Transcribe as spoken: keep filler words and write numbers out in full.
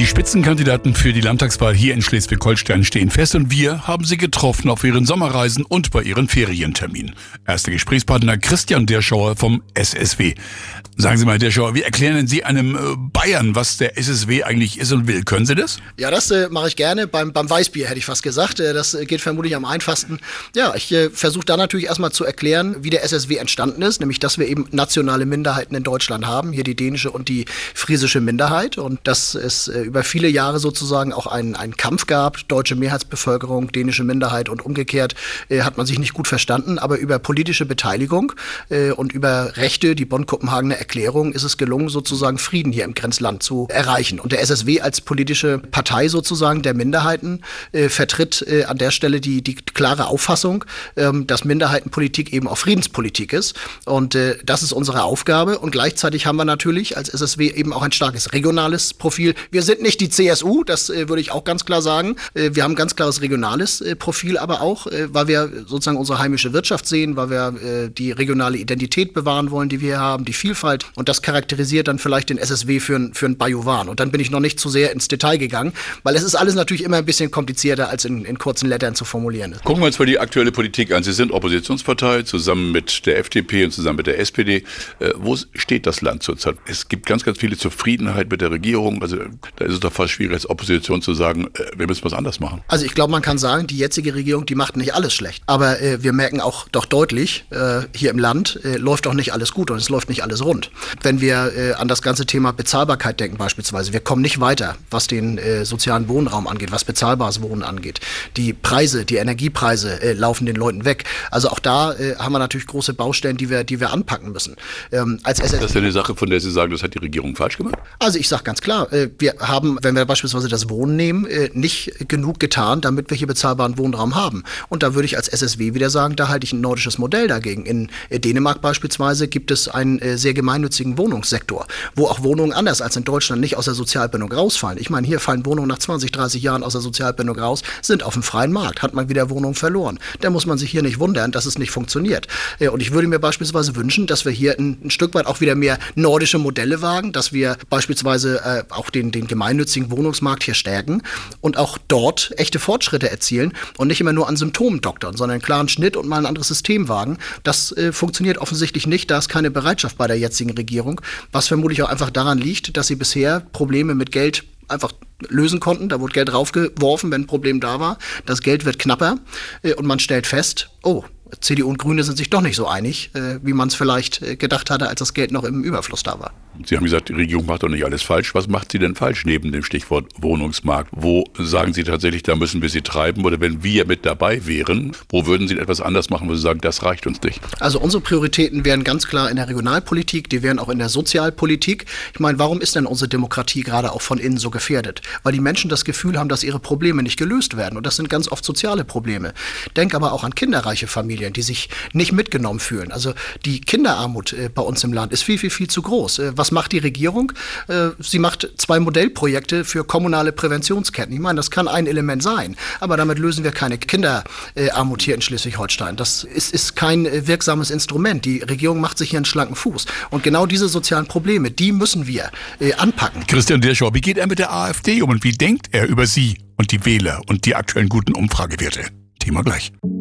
Die Spitzenkandidaten für die Landtagswahl hier in Schleswig-Holstein stehen fest und wir haben sie getroffen auf ihren Sommerreisen und bei ihren Ferienterminen. Erster Gesprächspartner Christian Derschauer vom S S W. Sagen Sie mal, Derschauer, wie erklären denn Sie einem Bayern, was der S S W eigentlich ist und will? Können Sie das? Ja, das äh, mache ich gerne. Beim, beim Weißbier hätte ich fast gesagt. Äh, das geht vermutlich am einfachsten. Ja, ich äh, versuche da natürlich erstmal zu erklären, wie der S S W entstanden ist. Nämlich, dass wir eben nationale Minderheiten in Deutschland haben. Hier die dänische und die friesische Minderheit. Und dass es äh, über viele Jahre sozusagen auch einen, einen Kampf gab. Deutsche Mehrheitsbevölkerung, dänische Minderheit und umgekehrt äh, hat man sich nicht gut verstanden. Aber über politische Beteiligung äh, und über Rechte, die Bonn-Kopenhagener Erklärung, ist es gelungen, sozusagen Frieden hier im Grenzland zu erreichen. Und der S S W als politische Partei sozusagen der Minderheiten äh, vertritt äh, an der Stelle die, die klare Auffassung, ähm, dass Minderheitenpolitik eben auch Friedenspolitik ist. Und äh, das ist unsere Aufgabe. Und gleichzeitig haben wir natürlich als S S W eben auch ein starkes regionales Profil. Wir sind nicht die C S U, das äh, würde ich auch ganz klar sagen. Äh, wir haben ein ganz klares regionales äh, Profil, aber auch, äh, weil wir sozusagen unsere heimische Wirtschaft sehen, weil wir äh, die regionale Identität bewahren wollen, die wir hier haben, die Vielfalt. Und das charakterisiert dann vielleicht den S S W für, für einen Bajuwan. Und dann bin ich noch nicht zu sehr ins Detail gegangen, weil es ist alles natürlich immer ein bisschen komplizierter, als in, in kurzen Lettern zu formulieren ist. Gucken wir uns mal die aktuelle Politik an. Sie sind Oppositionspartei zusammen mit der F D P und zusammen mit der S P D. Äh, wo steht das Land zurzeit? Es gibt ganz, ganz viele Zufriedenheit mit der Regierung. Also da ist es doch fast schwierig als Opposition zu sagen, äh, wir müssen was anders machen. Also ich glaube, man kann sagen, die jetzige Regierung, die macht nicht alles schlecht. Aber äh, wir merken auch doch deutlich, äh, hier im Land äh, läuft doch nicht alles gut und es läuft nicht alles rund. Wenn wir äh, an das ganze Thema Bezahlbarkeit denken beispielsweise, wir kommen nicht weiter, was den äh, sozialen Wohnraum angeht, was bezahlbares Wohnen angeht. Die Preise, die Energiepreise äh, laufen den Leuten weg. Also auch da äh, haben wir natürlich große Baustellen, die wir, die wir anpacken müssen. Ähm, als S S W das ist ja eine Sache, von der Sie sagen, das hat die Regierung falsch gemacht? Also ich sage ganz klar, äh, wir haben, wenn wir beispielsweise das Wohnen nehmen, äh, nicht genug getan, damit wir hier bezahlbaren Wohnraum haben. Und da würde ich als S S W wieder sagen, da halte ich ein nordisches Modell dagegen. In äh, Dänemark beispielsweise gibt es einen äh, sehr gemeinnützigen Wohnungssektor, wo auch Wohnungen anders als in Deutschland nicht aus der Sozialbindung rausfallen. Ich meine, hier fallen Wohnungen nach zwanzig, dreißig Jahren aus der Sozialbindung raus, sind auf dem freien Markt, hat man wieder Wohnungen verloren. Da muss man sich hier nicht wundern, dass es nicht funktioniert. Äh, und ich würde mir beispielsweise wünschen, dass wir hier ein, ein Stück weit auch wieder mehr nordische Modelle wagen, dass wir beispielsweise äh, auch den, den gemeinnützigen Wohnungsmarkt hier stärken und auch dort echte Fortschritte erzielen und nicht immer nur an Symptomen doktern, sondern einen klaren Schnitt und mal ein anderes System wagen. Das äh, funktioniert offensichtlich nicht, da ist keine Bereitschaft bei der jetzigen Regierung, was vermutlich auch einfach daran liegt, dass sie bisher Probleme mit Geld einfach lösen konnten. Da wurde Geld draufgeworfen, wenn ein Problem da war. Das Geld wird knapper äh, und man stellt fest, oh, C D U und Grüne sind sich doch nicht so einig, äh, wie man es vielleicht äh, gedacht hatte, als das Geld noch im Überfluss da war. Sie haben gesagt, die Regierung macht doch nicht alles falsch. Was macht sie denn falsch neben dem Stichwort Wohnungsmarkt? Wo sagen Sie tatsächlich, da müssen wir sie treiben? Oder wenn wir mit dabei wären, wo würden Sie etwas anders machen, wo Sie sagen, das reicht uns nicht? Also unsere Prioritäten wären ganz klar in der Regionalpolitik, die wären auch in der Sozialpolitik. Ich meine, warum ist denn unsere Demokratie gerade auch von innen so gefährdet? Weil die Menschen das Gefühl haben, dass ihre Probleme nicht gelöst werden. Und das sind ganz oft soziale Probleme. Denk aber auch an kinderreiche Familien, die sich nicht mitgenommen fühlen. Also die Kinderarmut äh, bei uns im Land ist viel, viel, viel zu groß. Äh, was macht die Regierung? Äh, sie macht zwei Modellprojekte für kommunale Präventionsketten. Ich meine, das kann ein Element sein, aber damit lösen wir keine Kinderarmut hier in Schleswig-Holstein. Das ist, ist kein äh, wirksames Instrument. Die Regierung macht sich hier einen schlanken Fuß. Und genau diese sozialen Probleme, die müssen wir äh, anpacken. Christian Derschauer, wie geht er mit der AfD um und wie denkt er über Sie und die Wähler und die aktuellen guten Umfragewerte? Thema gleich.